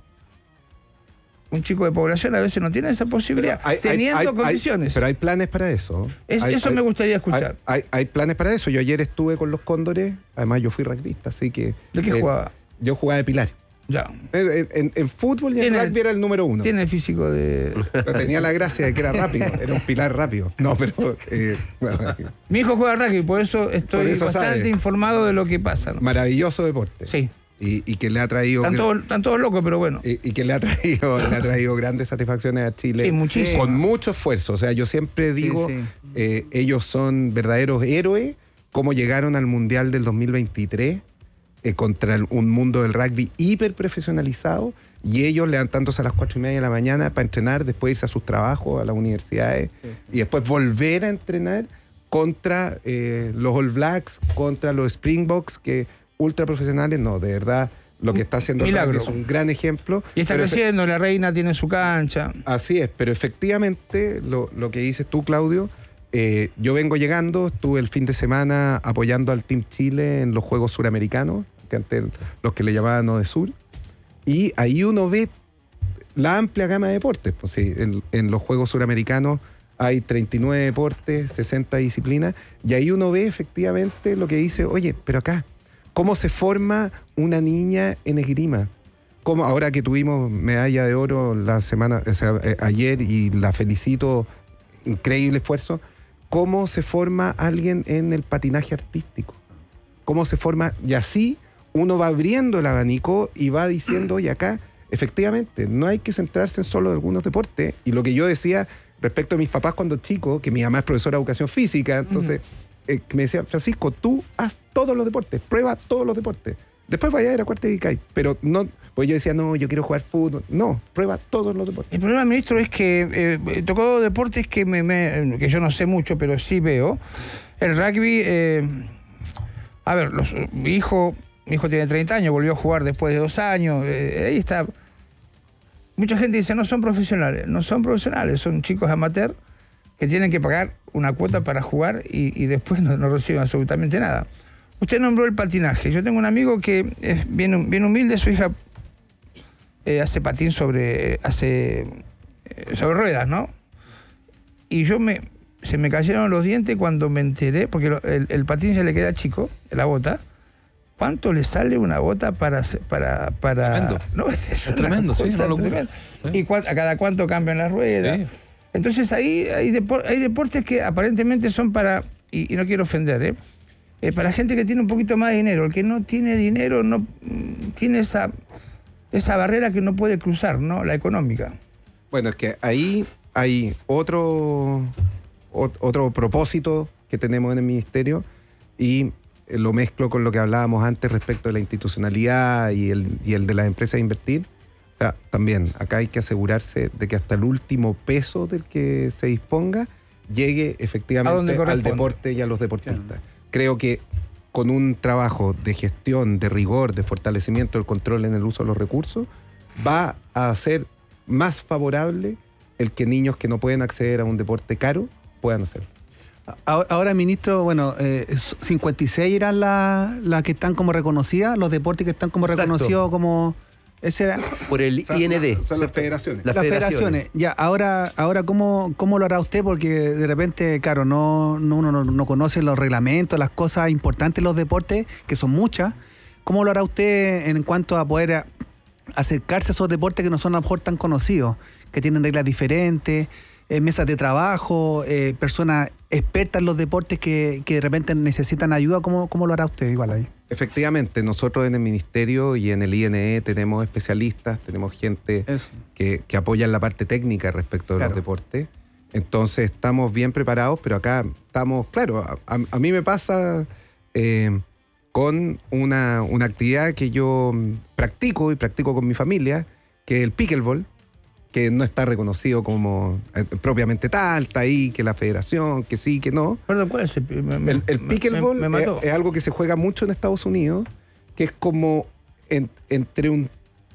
Un chico de población a veces no tiene esa posibilidad, Hay- hay- teniendo hay- hay- condiciones. pero hay planes para eso. Es- Hay- eso hay- me gustaría escuchar. Hay, hay- hay planes para eso. Yo ayer estuve con los Cóndores. Además, yo fui rugbyista, así que. ¿De qué eh, jugaba? Yo jugaba de pilar. Ya. En, en- en fútbol y en Tiene- rugby era el número uno. Tiene el físico de... Pero tenía la gracia de que era rápido. Era un pilar rápido. No, pero. eh, bueno, Mi hijo juega rugby, por eso estoy Por eso bastante sabe. informado de lo que pasa, ¿no? maravilloso deporte. Sí. Y, y que le ha traído. Están todos, están todos locos, pero bueno. y, y que le ha traído, le ha traído grandes satisfacciones a Chile. Sí, muchísimo. Con mucho esfuerzo. O sea, yo siempre digo, sí. eh, ellos son verdaderos héroes, cómo llegaron al Mundial del dos mil veintitrés eh, contra el- un mundo del rugby hiper profesionalizado y ellos levantándose a las cuatro y media de la mañana para entrenar, después irse a sus trabajos, a las universidades Sí, y después volver a entrenar contra eh, los All Blacks, contra los Springboks, que ultra profesionales, no, de verdad, lo que está haciendo el Milagro. rugby es un gran ejemplo. Y está Pero efe- creciendo, la reina tiene su cancha. Así es, pero efectivamente lo, lo que dices tú, Claudio, eh, yo vengo llegando, estuve el fin de semana apoyando al Team Chile en los Juegos Suramericanos, que antes los que le llamaban Odesur, y ahí uno ve la amplia gama de deportes. Pues sí, en, en los Juegos Suramericanos hay treinta y nueve deportes, sesenta disciplinas, y ahí uno ve efectivamente lo que dice, oye, pero acá, ¿cómo se forma una niña en esgrima? ¿Cómo, ahora que tuvimos medalla de oro la semana, o sea, eh, ayer, y la felicito, increíble esfuerzo, ¿cómo se forma alguien en el patinaje artístico? ¿Cómo se forma? Y así uno va abriendo el abanico y va diciendo, oye, acá, efectivamente, no hay que centrarse en solo algunos deportes. Y lo que yo decía respecto a mis papás cuando chico, que mi mamá es profesora de educación física, entonces eh, me decía, Francisco, tú haz todos los deportes, prueba todos los deportes. Después vaya a ir a cuarta y cae. Pero no, pues yo decía, no, yo quiero jugar fútbol. No, prueba todos los deportes. El problema, ministro, es que eh, tocó deportes que, me, me- que yo no sé mucho, pero sí veo. El rugby, eh, a ver, los- mi hijo mi hijo tiene treinta años, volvió a jugar después de dos años. eh, ahí está. Mucha gente dice, no son profesionales. No son profesionales, son chicos amateur que tienen que pagar una cuota para jugar y, y después no, no reciben absolutamente nada. Usted nombró el patinaje. Yo tengo un amigo que es bien, bien humilde, su hija eh, hace patín sobre, hace, eh, sobre ruedas, ¿no? Y yo me, se me cayeron los dientes cuando me enteré, porque lo, el, el patín se le queda chico, la bota. ¿Cuánto le sale una bota para... para, para Tremendo. No, es, es tremendo, sí, una locura. Sí. Y cua, a cada cuánto cambian las ruedas. Sí. Entonces ahí hay, depor, hay deportes que aparentemente son para, y, y no quiero ofender, ¿eh? Eh, para gente que tiene un poquito más de dinero. El que no tiene dinero no mm, tiene esa, esa barrera que no puede cruzar, ¿no? La económica. Bueno, es que ahí hay otro, otro propósito que tenemos en el ministerio y lo mezclo con lo que hablábamos antes respecto de la institucionalidad y el, y el de las empresas a invertir. O sea, también acá hay que asegurarse de que hasta el último peso del que se disponga llegue efectivamente al deporte y a los deportistas. Claro. Creo que con un trabajo de gestión, de rigor, de fortalecimiento del control en el uso de los recursos, va a ser más favorable el que niños que no pueden acceder a un deporte caro puedan hacerlo. Ahora, ministro, bueno, eh, cincuenta y seis eran las la que están como reconocidas, los deportes que están como Exacto. reconocidos como... Ese era, por el I N D. Son, son las federaciones. Las, las federaciones. federaciones. Ya, ahora, ahora ¿cómo, ¿cómo lo hará usted? Porque de repente, claro, no, no uno no, no conoce los reglamentos, las cosas importantes en los deportes, que son muchas. ¿Cómo lo hará usted en cuanto a poder acercarse a esos deportes que no son a lo mejor tan conocidos, que tienen reglas diferentes, eh, mesas de trabajo, eh, personas expertas en los deportes que, que de repente necesitan ayuda? ¿Cómo, cómo lo hará usted igual ahí? Efectivamente, nosotros en el Ministerio y en el I N E tenemos especialistas, tenemos gente que, que apoya en la parte técnica respecto de claro. los deportes. Entonces estamos bien preparados, pero acá estamos, claro, a, a, a mí me pasa eh, con una, una actividad que yo practico y practico con mi familia, que es el pickleball, que no está reconocido como eh, propiamente tal, está ahí, que la federación, que sí, que no. Perdón, ¿cuál es el, me, el, el pickleball? Me, me es, es algo que se juega mucho en Estados Unidos, que es como en, entre un,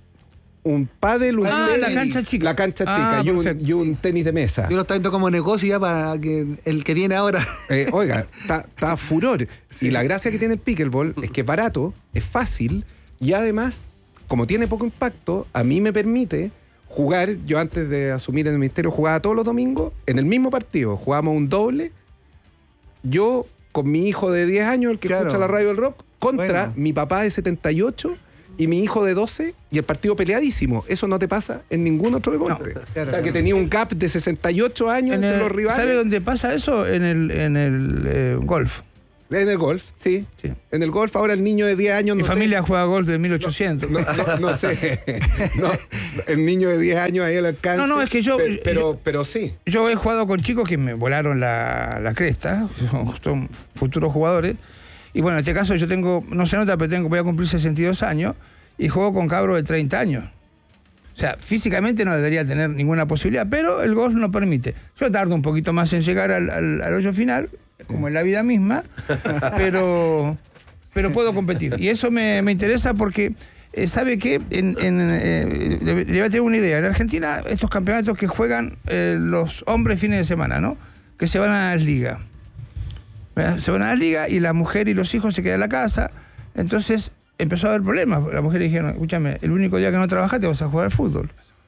un pádel, un ah, tenis, la cancha chica, la cancha chica ah, y, un, y un tenis de mesa. Yo lo estoy viendo como negocio ya para que el que viene ahora. Eh, oiga, está furor. Sí. Y la gracia que tiene el pickleball es que es barato, es fácil y además, como tiene poco impacto, a mí me permite jugar. Yo antes de asumir en el ministerio jugaba todos los domingos en el mismo partido, jugábamos un doble, yo con mi hijo de diez años, el que claro. escucha la radio del rock, contra bueno. mi papá de setenta y ocho y mi hijo de doce, y el partido peleadísimo. Eso no te pasa en ningún otro deporte. No, claro, o sea, que tenía un gap de sesenta y ocho años en entre el, los rivales. ¿Sabe dónde pasa eso? En el, en el eh, golf. En el golf, sí. sí. En el golf ahora el niño de diez años... Mi no familia sé. juega golf de mil ochocientos. No, no, no, no sé. No, el niño de diez años ahí al alcance. No, no, es que yo... Pero, pero, yo, pero sí. Yo he jugado con chicos que me volaron la, la cresta, son futuros jugadores. Y bueno, en este caso yo tengo, no se nota, pero tengo, voy a cumplir sesenta y dos años y juego con cabros de treinta años. O sea, físicamente no debería tener ninguna posibilidad, pero el golf no permite. Yo tardo un poquito más en llegar al, al, al hoyo final, como en la vida misma, pero, pero puedo competir. Y eso me, me interesa porque, eh, ¿sabe qué? En, en, eh, le, le voy a tener una idea. En Argentina, estos campeonatos que juegan eh, los hombres fines de semana, ¿no? Que se van a las ligas. ¿Verdad? Se van a las ligas y la mujer y los hijos se quedan en la casa. Entonces empezó a haber problemas. Las mujeres dijeron, escúchame, el único día que no trabajaste vas a jugar al fútbol.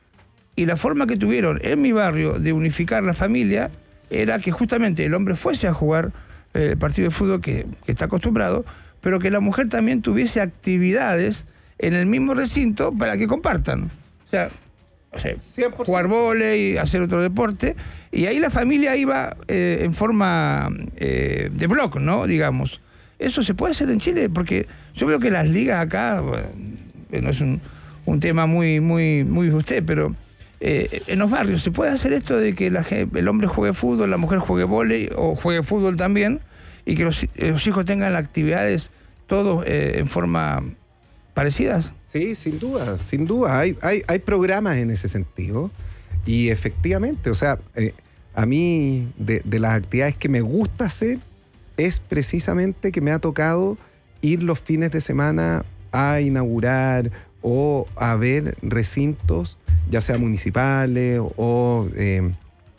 Y la forma que tuvieron en mi barrio de unificar la familia era que justamente el hombre fuese a jugar eh, el partido de fútbol que, que está acostumbrado, pero que la mujer también tuviese actividades en el mismo recinto para que compartan. O sea, o sea jugar vóley, hacer otro deporte, y ahí la familia iba eh, en forma eh, de bloque, ¿no? Digamos. Eso se puede hacer en Chile, porque yo veo que las ligas acá, bueno, no es un, un tema muy, muy, muy usted, pero... Eh, en los barrios se puede hacer esto de que la, el hombre juegue fútbol, la mujer juegue vóley o juegue fútbol también, y que los, los hijos tengan actividades todos eh, en forma parecidas. Sí, sin duda, sin duda. Hay, hay, hay programas en ese sentido y efectivamente, o sea, eh, a mí de, de las actividades que me gusta hacer es precisamente que me ha tocado ir los fines de semana a inaugurar o a ver recintos, ya sea municipales o eh,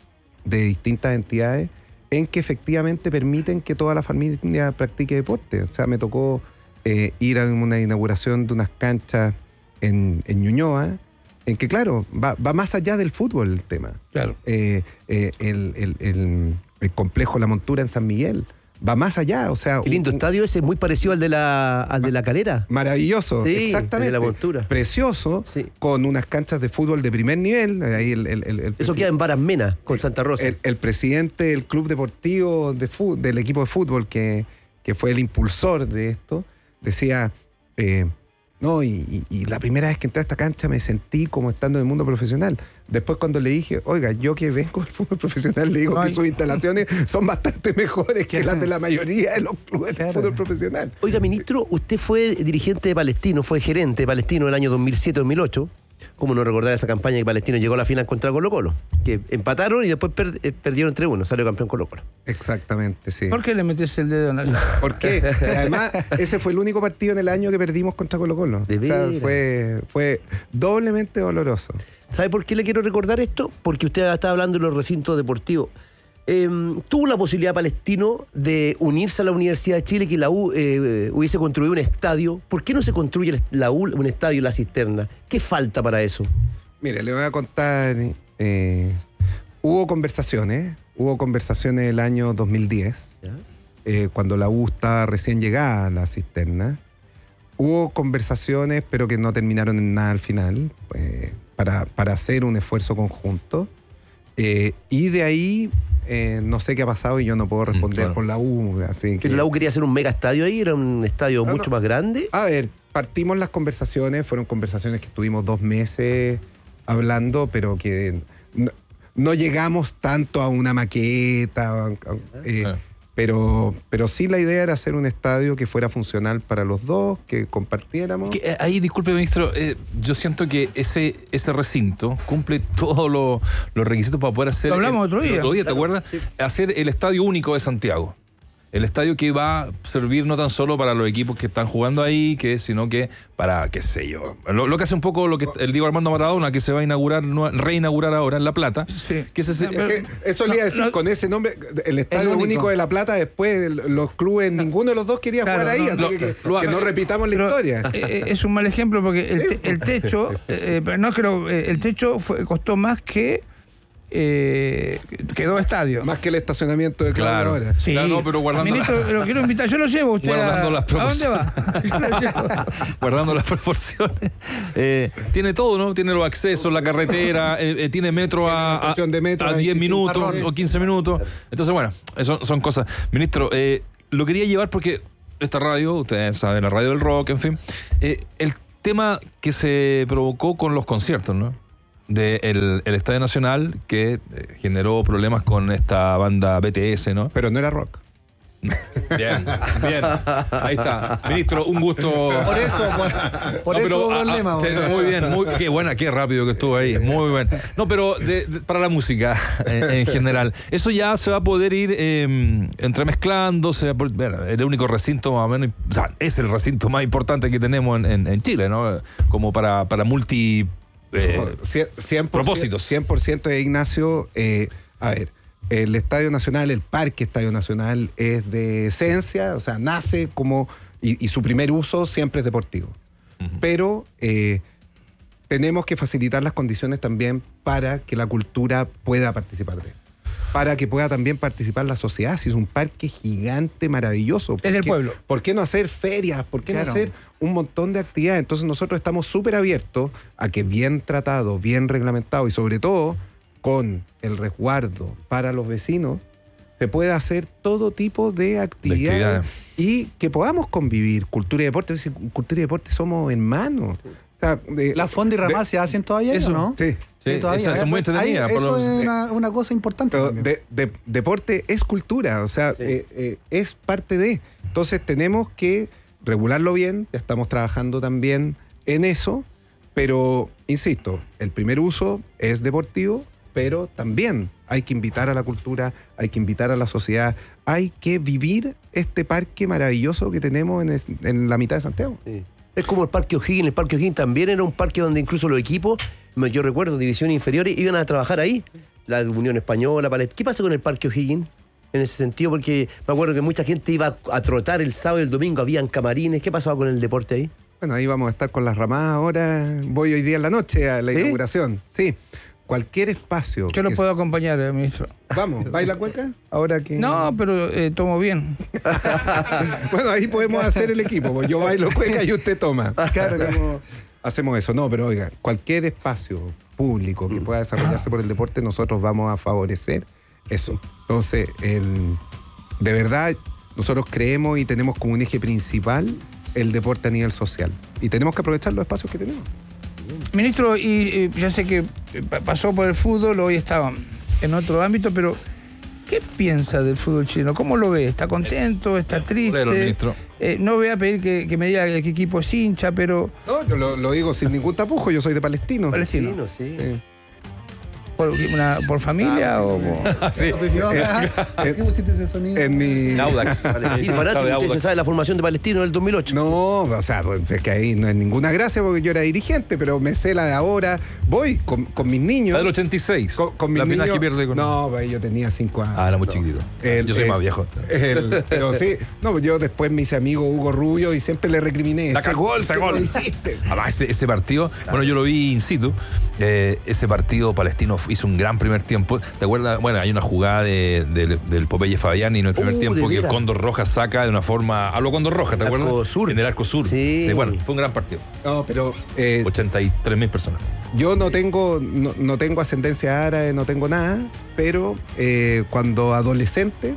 de distintas entidades en que efectivamente permiten que toda la familia practique deporte. O sea, me tocó eh, ir a una inauguración de unas canchas en, en Ñuñoa, en que, claro, va, va más allá del fútbol el tema. Claro. Eh, eh, el, el, el, el complejo La Montura en San Miguel va más allá. O sea, Qué lindo un, estadio ese, muy parecido al de la, al de la Calera. Maravilloso, Sí, exactamente. el de La Montura. Precioso, Sí. con unas canchas de fútbol de primer nivel. Ahí el, el, el, el Eso presi- queda en Varas Mena, con Santa Rosa. El, el presidente del club deportivo de fútbol, del equipo de fútbol que, que fue el impulsor de esto, decía, eh, no, y, y, y la primera vez que entré a esta cancha me sentí como estando en el mundo profesional. Después cuando le dije, oiga, yo que vengo del fútbol profesional, le digo Ay. que sus instalaciones son bastante mejores que las de la mayoría de los clubes de Claro. fútbol profesional. Oiga, ministro, usted fue dirigente de Palestino, fue gerente de Palestino en el año dos mil siete dos mil ocho. ¿Cómo no recordar esa campaña que Palestino llegó a la final contra Colo-Colo? Que empataron y después per- eh, perdieron tres uno, salió campeón Colo-Colo. Exactamente, sí. ¿Por qué le metes el dedo en la... ¿Por qué? Además, ese fue el único partido en el año que perdimos contra Colo-Colo. De O sea, veras. fue, fue doblemente doloroso. ¿Sabe por qué le quiero recordar esto? Porque usted estaba hablando de los recintos deportivos. Eh, tuvo la posibilidad Palestino de unirse a la Universidad de Chile, que la U eh, hubiese construido un estadio. ¿Por qué no se construye el- la U un estadio en La Cisterna? ¿Qué falta para eso? Mire, le voy a contar. eh, hubo conversaciones, hubo conversaciones el año dos mil diez, ¿Ya? eh, cuando la U estaba recién llegada a la cisterna. Hubo conversaciones, pero que no terminaron en nada al final, eh, para, para hacer un esfuerzo conjunto. Eh, y de ahí, eh, no sé qué ha pasado y yo no puedo responder claro. por la U. Así que, Pero la U quería hacer un mega estadio ahí, era un estadio No, mucho no. más grande. A ver, partimos las conversaciones, fueron conversaciones que estuvimos dos meses hablando, pero que no, no llegamos tanto a una maqueta, a- a- eh, Ah. pero, pero sí la idea era hacer un estadio que fuera funcional para los dos, que compartiéramos. Que, eh, ahí, disculpe, ministro, eh, yo siento que ese, ese recinto cumple todos los los requisitos para poder hacer... Lo hablamos el- otro día. el otro día, ¿te acuerdas? Hacer el estadio único de Santiago. El estadio que va a servir no tan solo para los equipos que están jugando ahí, que sino que para, qué sé yo, lo, lo que hace un poco lo que el Diego Armando Maradona, que se va a inaugurar, no- reinaugurar ahora en La Plata. Sí. Que ese, No, pero- Es que eso le iba a decir, No, no. con ese nombre, el Estadio El único. único. de La Plata, después el- los clubes, ninguno de los dos quería Claro, jugar ahí, no, así no, que, que- lo- que no repitamos la Pero, historia. eh, eh, es un mal ejemplo porque el, te- el techo, eh, pero no creo, eh, el techo fue- costó más que eh, quedó estadio. Más que el estacionamiento de Claudio Claro. ahora. Sí. Claro, no, pero guardando Ministro, la- lo quiero invitar, yo lo llevo a usted. Guardando a, las ¿A dónde va? Yo lo llevo. guardando las proporciones. Eh, tiene todo, ¿no? Tiene los accesos, la carretera, eh, eh, tiene metro a, a, estación de metro a a diez veinticinco minutos marrones. o quince minutos. Entonces, bueno, eso son cosas. Ministro, eh, lo quería llevar porque esta radio, ustedes saben, la radio del rock, en fin, eh, el tema que se provocó con los conciertos, ¿no? De el, el Estadio Nacional, que eh, generó problemas con esta banda B T S, ¿no? Pero no era rock. Bien, bien. Ahí está. Ministro, un gusto. Por eso, por, por No, eso pero, hubo ah, ah, problema. sí, güey. muy bien, muy, qué buena, qué rápido que estuvo ahí, muy bien. No, pero de- de- para la música en, en general, eso ya se va a poder ir eh, entremezclando, se va a poder- bueno, el único recinto más o menos, o sea, es el recinto más importante que tenemos en, en- en Chile, ¿no? Como para, para multi... eh, Cien- cien por ciento, propósitos. cien por ciento de Ignacio. eh, a ver, el Estadio Nacional, el Parque Estadio Nacional es de esencia, o sea, nace como. Y, y su primer uso siempre es deportivo. Pero eh, tenemos que facilitar las condiciones también para que la cultura pueda participar de él. Para que pueda también participar la sociedad. Si es un parque gigante, maravilloso. ¿Por Es del qué- pueblo. ¿Por qué no hacer ferias? ¿Por qué Claro. no hacer un montón de actividades? Entonces nosotros estamos súper abiertos a que bien tratado, bien reglamentado y sobre todo con el resguardo para los vecinos, se pueda hacer todo tipo de actividades, actividades. y que podamos convivir. Cultura y deporte, es decir, cultura y deporte somos hermanos. O sea, de- ¿Las fondas y de- ramas se hacen todavía Eso, ¿no? sí. Sí, esas son muy Ahí- entretenidas, por Eso lo- es una, una cosa importante. Pero también. de- de- deporte es cultura, o sea, eh, eh, es parte de. Entonces tenemos que regularlo bien, ya estamos trabajando también en eso, pero insisto, el primer uso es deportivo, pero también hay que invitar a la cultura, hay que invitar a la sociedad, hay que vivir este parque maravilloso que tenemos en, es- en la mitad de Santiago. Sí. Es como el Parque O'Higgins. El Parque O'Higgins también era un parque donde incluso los equipos, yo recuerdo, divisiones inferiores, iban a trabajar ahí. la Unión Española, Palestina. ¿Qué pasa con el Parque O'Higgins en ese sentido? Porque me acuerdo que mucha gente iba a trotar el sábado y el domingo, habían camarines. ¿Qué pasaba con el deporte ahí? Bueno, ahí vamos a estar con las ramadas ahora. Voy hoy día en la noche a la ¿Sí? inauguración. Sí. Cualquier espacio. Yo lo que puedo acompañar, eh, ministro. Vamos, ¿baila cueca? Ahora que. No, pero eh, tomo bien. Bueno, ahí podemos hacer el equipo. Pues yo bailo cueca y usted toma. Claro, hacemos, hacemos eso. No, pero oiga, cualquier espacio público que pueda desarrollarse por el deporte, nosotros vamos a favorecer eso. Entonces, el, de verdad, nosotros creemos y tenemos como un eje principal el deporte a nivel social. Y tenemos que aprovechar los espacios que tenemos. Ministro, y, y ya sé que pasó por el fútbol, hoy estaba en otro ámbito, pero ¿qué piensa del fútbol chileno? ¿Cómo lo ve? ¿Está contento? ¿Está triste? Bueno, ministro. Eh, no voy a pedir que, que me diga de qué equipo es hincha, pero... No, yo lo, lo digo sin ningún tapujo, yo soy de Palestino. Palestino. Sí, sí. Sí. ¿Por, una- por familia o...? por- Sí. En mi... Audax. Palestino, fanático, De usted se Audax. sabe la formación de Palestino del dos mil ocho. No, o sea, pues, es que ahí no es ninguna gracia porque yo era dirigente, pero me sé la de ahora. Voy con, con mis niños. La del ochenta y seis. Con, con mis la final niños. que pierde con... No, pues, yo tenía cinco años. Ah, era muy chiquitito. El- Yo soy el- más viejo. el- pero sí, no, pues yo después me hice amigo Hugo Rubio y siempre le recriminé. La Ese ca- gol, ese que gol. no hiciste. Además, ese, ese partido, bueno, yo lo vi in situ. Eh, ese partido palestino hizo un gran primer tiempo. ¿Te acuerdas? Bueno, hay una jugada de, de- del Popeye Fabiani en el primer Uh, tiempo de que el veras. Cóndor Rojas saca de una forma. Habló Cóndor Rojas, ¿te El acuerdas? arco sur. En el arco sur. Sí. bueno, fue un gran partido. No, pero eh, ochenta y tres mil personas. yo no tengo, no, no tengo ascendencia árabe, no tengo nada, pero eh, cuando adolescente,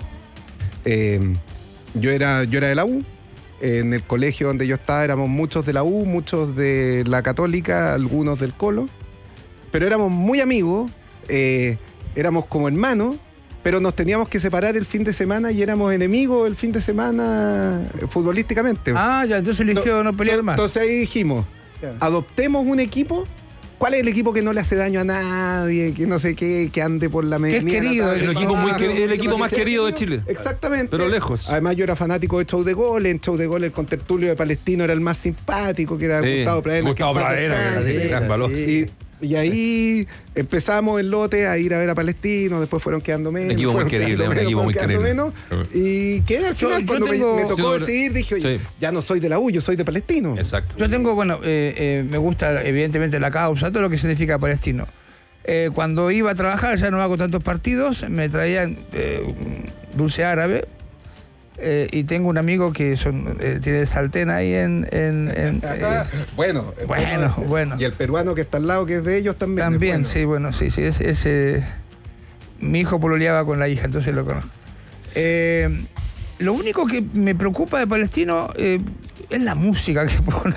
eh, yo, era, yo era de la U. En el colegio donde yo estaba éramos muchos de la U, muchos de la Católica, algunos del Colo, pero éramos muy amigos, eh, éramos como hermanos, pero nos teníamos que separar el fin de semana y éramos enemigos el fin de semana eh, futbolísticamente. Ah, ya, entonces eligió no pelear más. Entonces ahí dijimos, adoptemos un equipo. ¿Cuál es el equipo que no le hace daño a nadie, que no sé qué, que ande por la Que es medianía querido, natal, el para equipo muy abajo, queri- el que equipo no más sea querido de Chile. Exactamente. Pero lejos. Además yo era fanático de Show de Goles, en Show de Goles el contertulio de Palestino era el más simpático, que era Sí, Gustavo Pradera. Gustavo que en paz Pradera, que descanse. era gran valor. Y, y ahí empezamos el lote a ir a ver a Palestino, después fueron quedando menos. equipo muy fueron querible, quedando un menos, equipo muy fueron quedando querible. menos, y que al Yo- final yo cuando me- tengo- me, tocó Sí, decidir dije, oye, sí. ya no soy de la U, yo soy de Palestino. Exacto. Yo tengo, bueno, eh, eh, me gusta evidentemente la causa, todo lo que significa Palestino. Eh, cuando iba a trabajar, ya no hago tantos partidos, me traían eh, dulce árabe. Eh, y tengo un amigo que son, eh, tiene el sartén ahí en... en- en, eh, Bueno, es Bueno, ese. bueno. Y el peruano que está al lado, que es de ellos también. es también, bueno. sí, bueno, sí, sí. Es, es, eh, mi hijo pololeaba con la hija, entonces lo conozco. Eh, lo único que me preocupa de Palestino eh, es la música que pone.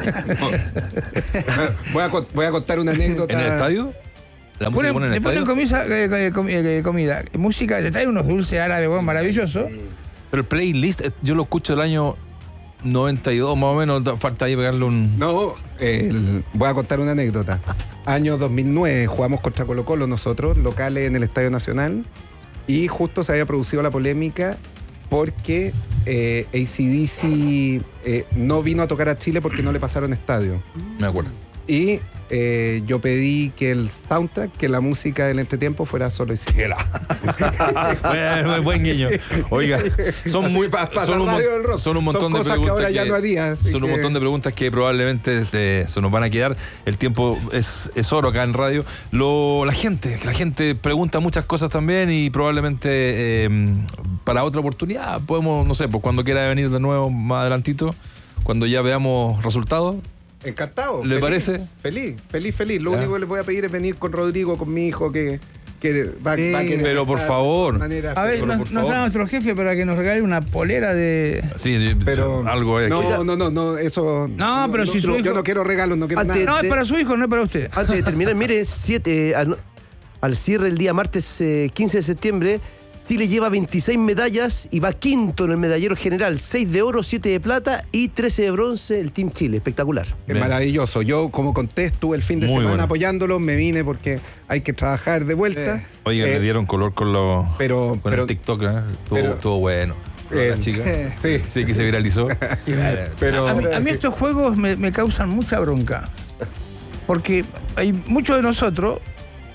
voy, a, con- voy a contar una anécdota. ¿En el estadio? ¿La música Ponen- pone en el te ponen estadio? comida, eh, eh, comi- eh, comida, música, te traen unos dulces árabes, bueno, maravilloso. Pero el playlist, eh, yo lo escucho del año noventa y dos más o menos, da- falta ahí pegarle un... No, el- voy a contar una anécdota. Año dos mil nueve, jugamos contra Colo Colo nosotros, locales en el Estadio Nacional, y justo se había producido la polémica porque eh, A C D C eh, no vino a tocar a Chile porque no le pasaron estadio. Me acuerdo. Y eh, yo pedí que el soundtrack, que la música del entretiempo fuera solo A C D C. buen, buen guiño. Oiga, son Así muy pa- pa son, la un, mon- radio del rock. son un montón Son de cosas que preguntas ahora ya no haría, así son un que- montón de preguntas que probablemente este, se nos van a quedar. El tiempo es, es oro acá en radio. Lo, la gente, la gente pregunta muchas cosas también y probablemente eh, para otra oportunidad podemos, no sé, pues cuando quiera venir de nuevo más adelantito, cuando ya veamos resultados. Encantado. ¿Le feliz, parece? Feliz, feliz, feliz. Lo Ya. único que les voy a pedir es venir con Rodrigo, con mi hijo, que, que va, Sí. va a querer Pero por estar favor. de manera- A ver, Pero, no, por no favor. está nuestro jefe para que nos regale una polera de... Sí, pero algo es que- no, no, no, no, eso. No, pero si su no, hijo- yo no quiero regalos, no quiero Antes- nada. No, es para su hijo, no es para usted. Antes de terminar, mire, siete, al, al cierre el día martes eh, quince de septiembre, Chile lleva veintiséis medallas y va quinto en el medallero general, seis de oro, siete de plata y trece de bronce el Team Chile. Espectacular. Es maravilloso. Yo, como conté, estuve el fin de Muy semana bueno. apoyándolo, me vine porque hay que trabajar de vuelta. Oiga, Eh, le dieron color con los pero- con pero- el TikTok, ¿eh? Estuvo, pero- estuvo bueno. Eh, la chica. sí. Sí, que se viralizó. Eh, Pero, A mí, a mí estos juegos me, me causan mucha bronca. Porque hay muchos de nosotros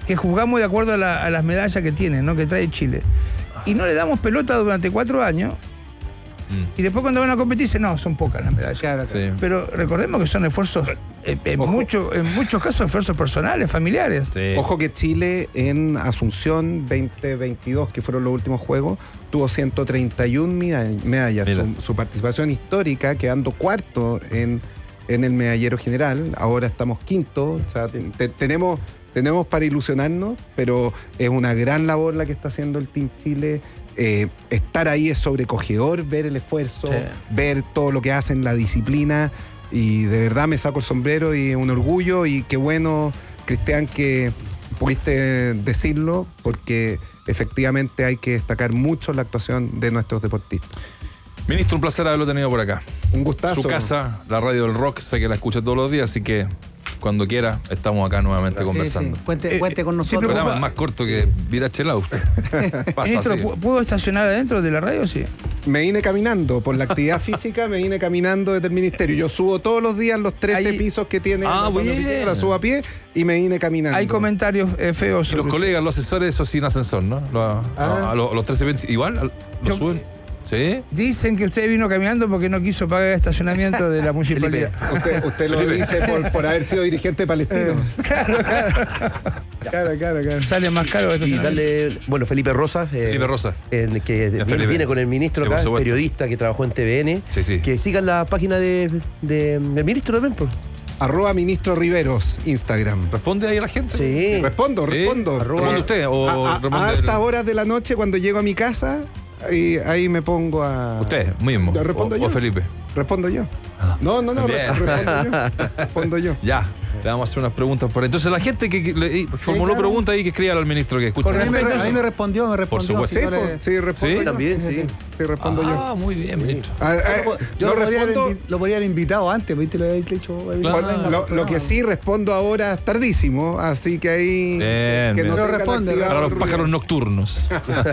que jugamos de acuerdo a, la, a las medallas que tiene, ¿no? Que trae Chile. Y no le damos pelota durante cuatro años. Mm. Y después cuando van a competir dicen, no, son pocas las medallas. Claro, Sí. Pero recordemos que son esfuerzos, en, en, mucho, en muchos casos, esfuerzos personales, familiares. Sí. Ojo que Chile en Asunción veinte veintidós, que fueron los últimos juegos, tuvo ciento treinta y una medallas. Su, su participación histórica, quedando cuarto en, en el medallero general. Ahora estamos quinto. O sea, te, tenemos, tenemos para ilusionarnos, pero es una gran labor la que está haciendo el Team Chile. Eh, estar ahí es sobrecogedor, ver el esfuerzo, Sí. ver todo lo que hacen, la disciplina, y de verdad me saco el sombrero y es un orgullo, y qué bueno, Cristian, que pudiste decirlo, porque efectivamente hay que destacar mucho la actuación de nuestros deportistas. Ministro, un placer haberlo tenido por acá. Un gustazo. Su casa, la radio del rock, sé que la escucha todos los días, así que cuando quiera estamos acá nuevamente Sí, conversando. sí. Cuente, Eh, cuente con eh, nosotros. siempre Programa más corto que Virachela usted. Pasa Ministro, así. ¿pu- ¿pudo estacionar adentro de la radio? Sí. Me vine caminando, por la actividad física me vine caminando desde el ministerio. Yo subo todos los días los trece Ahí- pisos que tiene Ah, la Pablo bien. Piqué, la subo a pie y me vine caminando. Hay comentarios eh, feos. Y los sobre- colegas, los asesores, eso sin ascensor, ¿no? Los, Ah. a los, los trece veinte, igual, ¿los Yo- suben? ¿Sí? Dicen que usted vino caminando porque no quiso pagar el estacionamiento de la municipalidad. Usted, usted lo dice por, por haber sido dirigente palestino. Claro, claro. Claro, claro, claro. Sale más caro el Y estacionamiento. darle, bueno, Felipe Rosas, eh, Felipe Rosas. en- que viene, Felipe. viene con el ministro Sí, por acá, supuesto. periodista que trabajó en T V N, Sí, sí. que sigan la página de, de- del ministro también, pues. Arroba ministro Riveros, Instagram. ¿Responde ahí a la gente? Sí. Respondo, Sí. respondo. ¿Responde usted o a, a- responde a el- altas horas de la noche, cuando llego a mi casa, ahí, ahí me pongo a... Usted mismo. ¿Le respondo o, yo? o Felipe. Respondo yo. No, no, no, Bien. respondo yo. Respondo yo. Ya, le vamos a hacer unas preguntas por ahí. Entonces la gente que, que le, formuló claro. preguntas ahí que escriba al ministro que escucha. A mí, me, respecto a a mí eso- me respondió, me respondió. supuesto. así Sí, yo le- pues, sí, respondo ¿Sí? yo. También, sí. Sí, respondo yo. Ah, muy bien, ministro. Ah, ah, Yo no lo, podría haber respondo- invi- lo podría haber invitado antes, ¿viste? Lo había dicho. Claro. venga, Lo, venga, lo que sí respondo ahora es tardísimo, así que ahí Bien, que bien. no Pero tenga responde, activado Para los el ruido. pájaros nocturnos.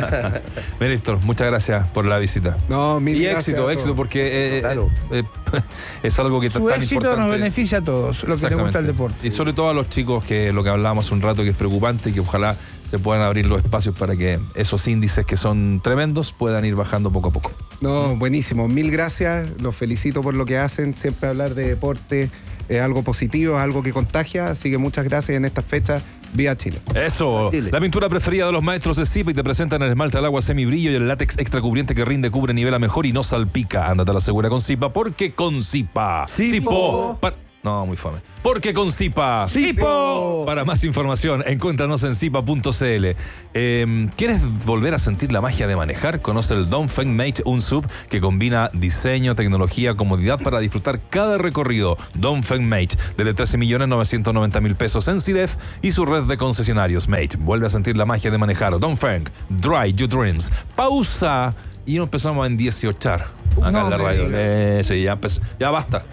Ministro, muchas gracias por la visita. No, mil Y gracias éxito, a éxito, todos. porque eh, Claro. eh, eh, es algo que Su tan éxito importante. nos beneficia a todos, lo que le gusta el Exactamente. deporte. Y sobre todo a los chicos, que lo que hablábamos hace un rato, que es preocupante y que ojalá se puedan abrir los espacios para que esos índices que son tremendos puedan ir bajando poco a poco. No, buenísimo. Mil gracias. Los felicito por lo que hacen. Siempre hablar de deporte es algo positivo, es algo que contagia. Así que muchas gracias en estas fechas. Viva Chile. Eso, Chile. la pintura preferida de los maestros es Zipa y te presentan el esmalte al agua semibrillo y el látex extra cubriente que rinde, cubre, nivela mejor y no salpica. Ándate a la segura con Zipa, porque con Zipa. Zipo. Pa- No, muy fome. Porque con Zipa. Zipo. Para más información, encuéntranos en zipa punto c l. Eh, ¿Quieres volver a sentir la magia de manejar? Conoce el Dongfeng Mate, un sub que combina diseño, tecnología, comodidad para disfrutar cada recorrido. Dongfeng Mate, de trece millones novecientos noventa mil pesos en C I D E F y su red de concesionarios. Mate, vuelve a sentir la magia de manejar. Dongfeng, Drive Your Dreams. Pausa y nos empezamos a endieciochar acá No en la me radio. diga. Eh, sí, ya, empezó- ya basta.